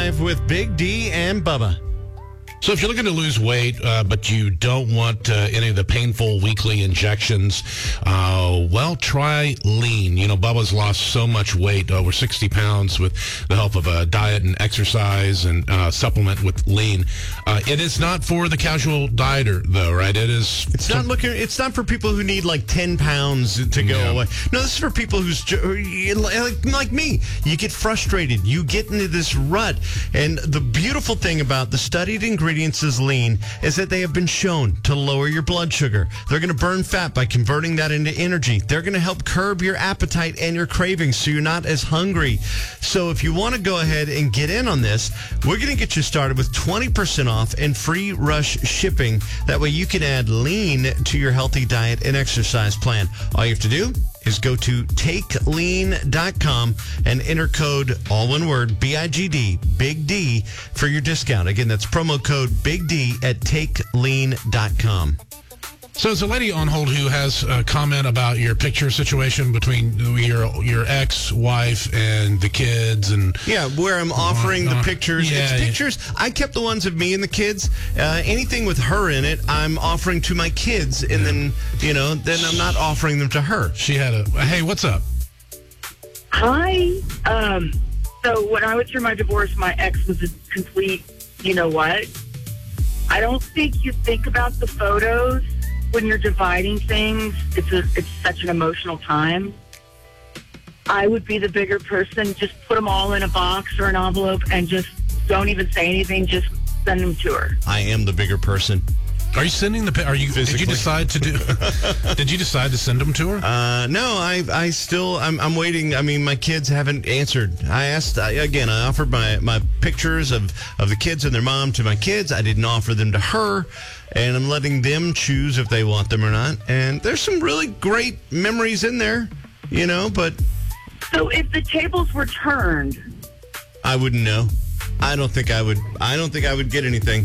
Live with Big D and Bubba. So if you're looking to lose weight, but you don't want any of the painful weekly injections, well, try Lean. You know, Bubba's lost so much weight, over 60 pounds, with the help of a diet and exercise and supplement with Lean. It is not for the casual dieter, though, right? It's not for people who need like 10 pounds to go away. No, this is for people who's like me. You get frustrated. You get into this rut. And the beautiful thing about the studied ingredients is Lean is that they have been shown to lower your blood sugar. They're going to burn fat by converting that into energy. They're going to help curb your appetite and your cravings so you're not as hungry. So if you want to go ahead and get in on this, we're going to get you started with 20% off and free rush shipping. That way you can add Lean to your healthy diet and exercise plan. All you have to do is go to takelean.com and enter code, all one word, BIGD, Big D, for your discount. Again, that's promo code Big D at takelean.com. So there's a lady on hold who has a comment about your picture situation between your ex-wife and the kids. And where I'm offering the pictures. It's pictures. I kept the ones of me and the kids. Anything with her in it, I'm offering to my kids. And then I'm not offering them to her. She had hey, what's up? Hi. So when I went through my divorce, my ex was a complete, you know what? I don't think you think about the photos when you're dividing things. It's such an emotional time. I would be the bigger person. Just put them all in a box or an envelope and just don't even say anything. Just send them to her. I am the bigger person. Are you sending did you decide to do, did you decide to send them to her? No, I'm waiting. I mean, my kids haven't answered. I offered my pictures of the kids and their mom to my kids. I didn't offer them to her, and I'm letting them choose if they want them or not. And there's some really great memories in there, but. So if the tables were turned, I wouldn't know. I don't think I would get anything.